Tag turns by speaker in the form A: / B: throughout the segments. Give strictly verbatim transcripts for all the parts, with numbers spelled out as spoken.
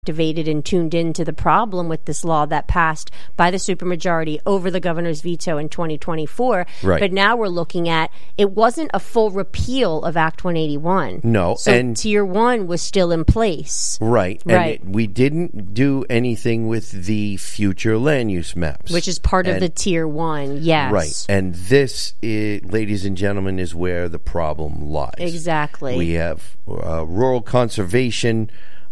A: activated and tuned into the problem with this law that passed by the supermajority over the governor's veto in twenty twenty-four.
B: Right.
A: But now we're looking at, it wasn't a full repeal of Act one eighty-one.
B: No.
A: So
B: and
A: Tier one was still in place.
B: Right.
A: Right.
B: And it, we didn't do anything with the future land use maps.
A: Which is part of
B: and,
A: the Tier one, yes.
B: Right. And this, is, ladies and gentlemen, is where the problem lies.
A: Exactly.
B: We have uh, rural conservation,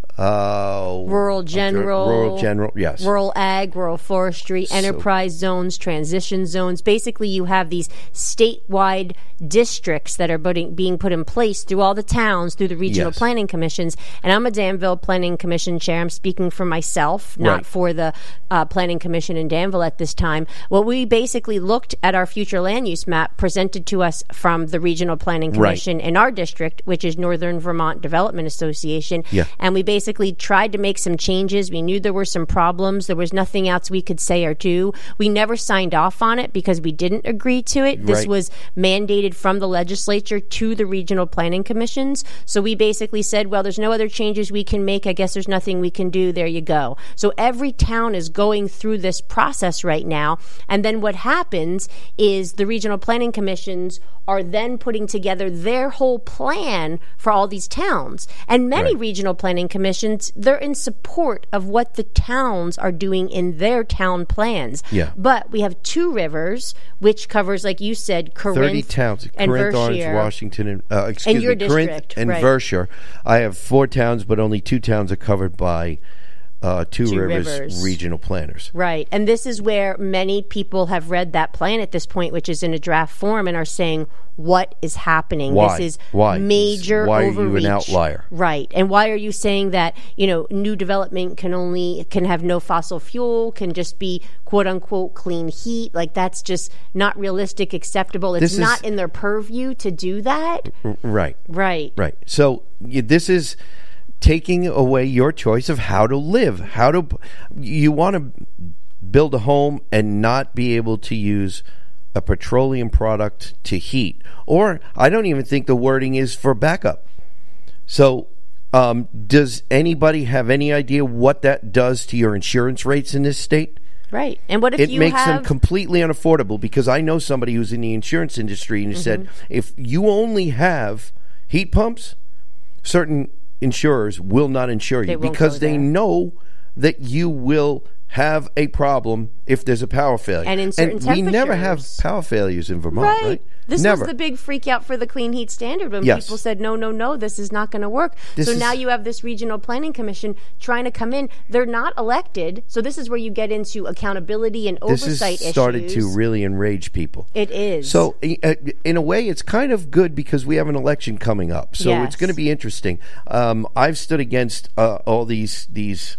B: Uh,
A: rural general,
B: rural general, yes,
A: rural ag, rural forestry,
B: So-
A: enterprise zones, transition zones. Basically, you have these statewide districts that are putting, being put in place through all the towns, through the regional
B: Yes.
A: planning commissions. And I'm a Danville Planning Commission chair. I'm speaking for myself, not
B: Right.
A: for the uh, Planning Commission in Danville at this time. Well, we basically looked at our future land use map presented to us from the Regional Planning
B: Right.
A: Commission in our district, which is Northern Vermont Development Association.
B: Yeah.
A: And we basically tried to make some changes. We knew there were some problems. There was nothing else we could say or do. We never signed off on it because we didn't agree to it. This
B: Right.
A: was mandated from the legislature to the regional planning commissions. So we basically said, well, there's no other changes we can make. I guess there's nothing we can do. There you go. So every town is going through this process right now. And then what happens is the regional planning commissions are then putting together their whole plan for all these towns. And many
B: Right.
A: regional planning commissions, they're in support of what the towns are doing in their town plans.
B: Yeah.
A: But we have two rivers, which covers, like you said, Corinth
B: thirty towns:
A: and
B: Corinth, Orange,
A: Vershire.
B: Washington, and uh, excuse
A: And your
B: me, Corinth
A: district,
B: and
A: right.
B: Vershire. I have four towns, but only two towns are covered by uh, two,
A: Two
B: rivers,
A: rivers.
B: regional planners.
A: Right. And this is where many people have read that plan at this point, which is in a draft form, and are saying, what is happening?
B: Why?
A: This is
B: Why?
A: major
B: Why
A: overreach.
B: are you an outlier?
A: Right. And why are you saying that, you know, new development can only, can have no fossil fuel, can just be quote unquote clean heat? Like, that's just not realistic, acceptable. It's
B: This is-
A: not in their purview to do that.
B: R- right.
A: Right.
B: Right. So y- this is taking away your choice of how to live. How to you want to build a home and not be able to use a petroleum product to heat, or I don't even think the wording is for backup. So, um, does anybody have any idea what that does to your insurance rates in this state?
A: Right. And what if
B: It
A: you
B: makes
A: have
B: them completely unaffordable, because I know somebody who's in the insurance industry and he said,
A: Mm-hmm.
B: if you only have heat pumps, certain insurers will not insure
A: They
B: you
A: won't
B: because
A: go
B: they
A: there.
B: know that you will have a problem if there's a power failure.
A: And in certain
B: we never have
A: temperatures.
B: power failures in Vermont,
A: Right.
B: right?
A: This
B: never.
A: was the big freak out for the clean heat standard when
B: Yes.
A: people said, no, no, no, this is not going to work.
B: This
A: so
B: is-
A: now you have this regional planning commission trying to come in. They're not elected. So this is where you get into accountability and
B: this
A: oversight
B: has started
A: issues.
B: to really enrage people.
A: It is.
B: So, uh, in a way, it's kind of good because we have an election coming up. So
A: Yes.
B: it's going to be interesting. Um, I've stood against uh, all these these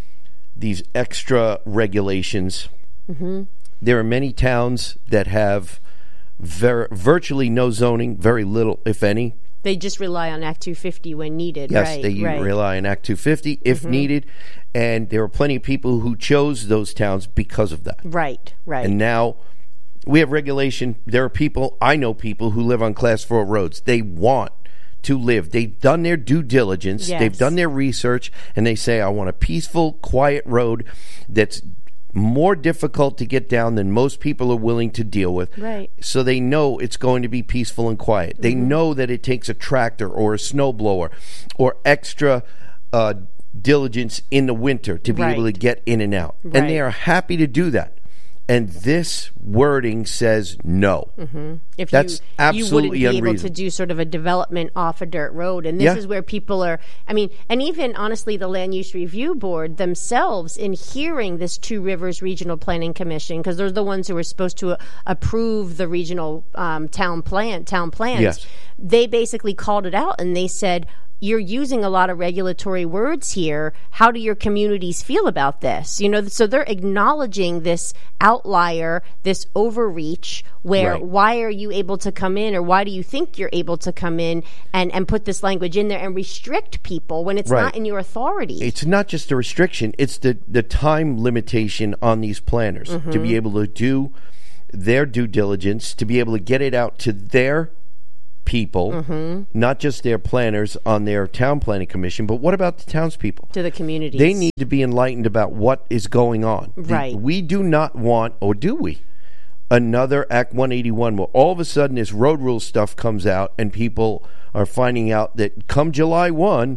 B: these extra regulations.
A: Mm-hmm.
B: There are many towns that have ver- virtually no zoning, very little, if any.
A: They just rely on Act two fifty when needed.
B: Yes,
A: right,
B: they
A: right.
B: rely on Act two fifty if
A: Mm-hmm.
B: needed. And there are plenty of people who chose those towns because of that.
A: Right, right.
B: And now we have regulation. There are people, I know people who live on class four roads. They want to live. They've done their due diligence.
A: Yes.
B: They've done their research, and they say, I want a peaceful, quiet road that's more difficult to get down than most people are willing to deal with.
A: Right.
B: So they know it's going to be peaceful and quiet. They
A: Mm-hmm.
B: know that it takes a tractor or a snowblower or extra uh, diligence in the winter to be able to
A: Right.
B: get in and out.
A: Right.
B: And they are happy to do that. And this wording says no.
A: Mm-hmm. If
B: That's
A: you,
B: absolutely
A: you wouldn't be able to
B: unreasonable.
A: do sort of a development off a dirt road. And this
B: Yeah.
A: is where people are, I mean, and even honestly, the Land Use Review Board themselves, in hearing this Two Rivers Regional Planning Commission, because they're the ones who are supposed to uh, approve the regional um, town plan, town plans,
B: Yes.
A: they basically called it out and they said, you're using a lot of regulatory words here. How do your communities feel about this? You know, so they're acknowledging this outlier, this overreach, where
B: Right.
A: why are you able to come in, or why do you think you're able to come in and, and put this language in there and restrict people when it's
B: Right.
A: not in your authority?
B: It's not just a restriction, it's the, the time limitation on these planners to
A: Mm-hmm.
B: be able to do their due diligence, to be able to get it out to their people,
A: mm-hmm.
B: not just their planners on their town planning commission, but what about the townspeople?
A: To the communities.
B: They need to be enlightened about what is going on.
A: Right.
B: The, we do not want, or do we, another Act one eighty-one where all of a sudden this road rule stuff comes out and people are finding out that come July first,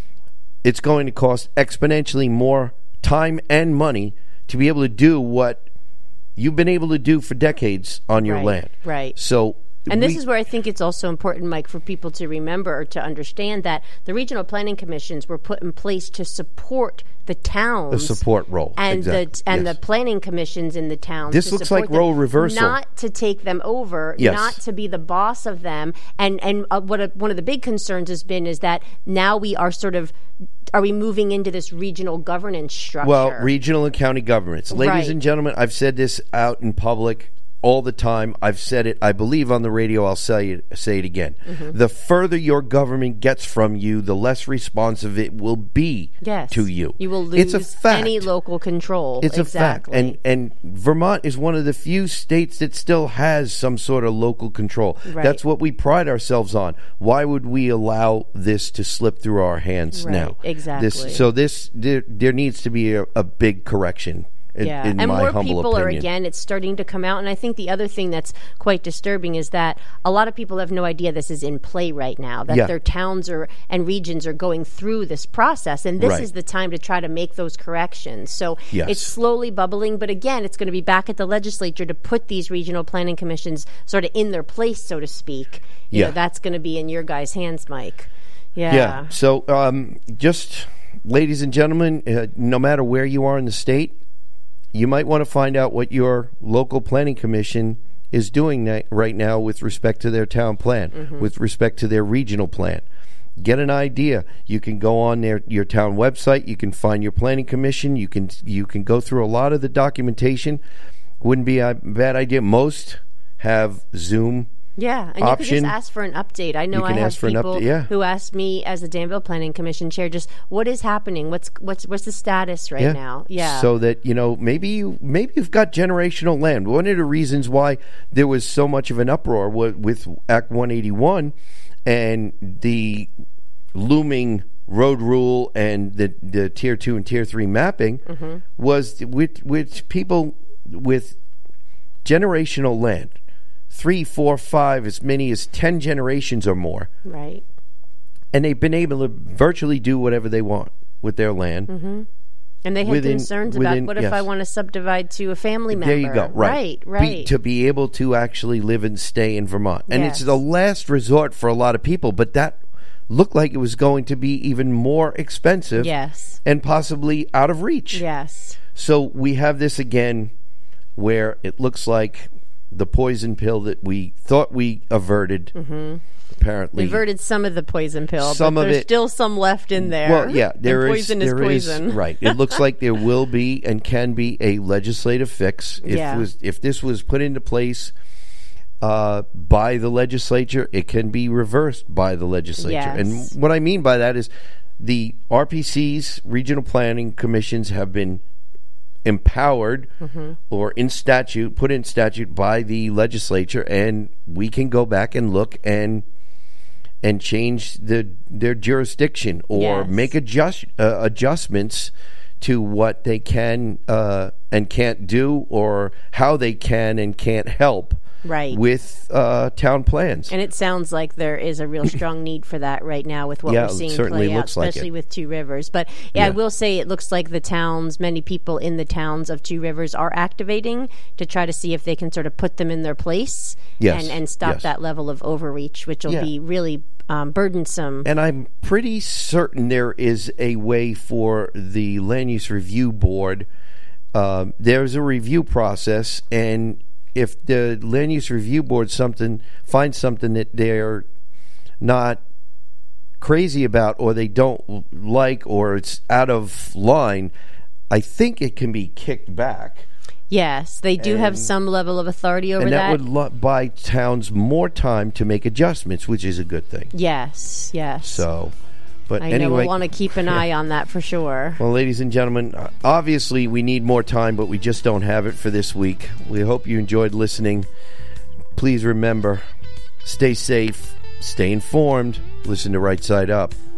B: it's going to cost exponentially more time and money to be able to do what you've been able to do for decades on your
A: right,
B: land.
A: Right.
B: So,
A: and this
B: we,
A: is where I think it's also important, Mike, for people to remember or to understand that the regional planning commissions were put in place to support the towns.
B: A support role.
A: And
B: exactly.
A: the and
B: yes.
A: the planning commissions in the towns.
B: This
A: to
B: looks
A: support
B: like
A: them,
B: role reversal.
A: Not to take them over,
B: yes.
A: not to be the boss of them. And, and uh, what a, one of the big concerns has been is that now we are sort of, are we moving into this regional governance structure?
B: Well, regional and county governments. Ladies
A: right.
B: and gentlemen, I've said this out in public all the time. I've said it, I believe, on the radio. I'll say it, say it again. Mm-hmm. The further your government gets from you, the less responsive it will be
A: yes.
B: to you.
A: You will lose
B: it's a fact.
A: any local control.
B: It's
A: exactly.
B: a fact. And, and Vermont is one of the few states that still has some sort of local control.
A: Right.
B: That's what we pride ourselves on. Why would we allow this to slip through our hands
A: right.
B: now?
A: Exactly.
B: This, so this there, there needs to be a, a big correction. In,
A: yeah,
B: in
A: and
B: my
A: more
B: humble
A: people
B: opinion.
A: are, again, it's starting to come out. And I think the other thing that's quite disturbing is that a lot of people have no idea this is in play right now, that
B: yeah.
A: their towns are and regions are going through this process. And this
B: right.
A: is the time to try to make those corrections. So
B: yes.
A: it's slowly bubbling. But again, it's going to be back at the legislature to put these regional planning commissions sort of in their place, so to speak. You
B: yeah.
A: know, that's going to be in your guys' hands, Mike. Yeah.
B: Yeah. So um, just, ladies and gentlemen, uh, no matter where you are in the state, you might want to find out what your local planning commission is doing na- right now with respect to their town plan, mm-hmm. with respect to their regional plan. Get an idea. You can go on their your town website. You can find your planning commission. You can you can go through a lot of the documentation. Wouldn't be a bad idea. Most have Zoom.
A: Yeah, and
B: option.
A: You can just ask for an update. I know
B: you can
A: I have
B: ask for
A: people
B: an update, yeah.
A: who ask me as the Danville Planning Commission chair, just what is happening? What's what's what's the status right
B: yeah.
A: now? Yeah,
B: so that you know, maybe you maybe you've got generational land. One of the reasons why there was so much of an uproar with, with Act one eighty-one and the looming road rule and the the tier two and tier three mapping mm-hmm. was with with people with generational land. Three, four, five, as many as ten generations or more.
A: Right.
B: And they've been able to virtually do whatever they want with their land.
A: Mm-hmm. And they had
B: within,
A: concerns
B: within,
A: about what if
B: yes.
A: I want to subdivide to a family member?
B: There you go. Right.
A: Right. right.
B: Be, to be able to actually live and stay in Vermont. And
A: yes.
B: it's the last resort for a lot of people, but that looked like it was going to be even more expensive.
A: Yes.
B: And possibly out of reach.
A: Yes.
B: So we have this again where it looks like the poison pill that we thought we averted, mm-hmm. apparently.
A: We averted some of the poison pill,
B: some
A: but
B: of
A: there's
B: it,
A: still some left in there.
B: Well, yeah, there
A: and
B: is.
A: Poison
B: there
A: is poison.
B: Is, right. It looks like there will be and can be a legislative fix. If,
A: yeah.
B: was, if this was put into place uh, by the legislature, it can be reversed by the legislature.
A: Yes.
B: And what I mean by that is the R P Cs, regional planning commissions, have been empowered mm-hmm. or in statute, put in statute by the legislature, and we can go back and look and and change the their jurisdiction or
A: yes.
B: make adjust uh, adjustments to what they can uh, and can't do, or how they can and can't help
A: right.
B: with uh, town plans.
A: And it sounds like there is a real strong need for that right now with what
B: yeah,
A: we're seeing
B: it certainly
A: play out,
B: looks like
A: especially
B: it.
A: with Two Rivers. But yeah,
B: yeah,
A: I will say it looks like the towns, many people in the towns of Two Rivers are activating to try to see if they can sort of put them in their place
B: yes.
A: and, and stop
B: yes.
A: that level of overreach, which will
B: yeah.
A: be really um, burdensome.
B: And I'm pretty certain there is a way for the Land Use Review Board. Um, there's a review process, and if the Land Use Review Board something finds something that they're not crazy about, or they don't like, or it's out of line, I think it can be kicked back.
A: Yes, they do
B: and,
A: have some level of authority over
B: and that.
A: that.
B: And that would lo- buy towns more time to make adjustments, which is a good thing.
A: Yes, yes.
B: So, but
A: I
B: anyway,
A: know we'll want to keep an eye on that for sure.
B: Well, ladies and gentlemen, obviously we need more time, but we just don't have it for this week. We hope you enjoyed listening. Please remember, stay safe, Stay informed. Listen to Right Side Up.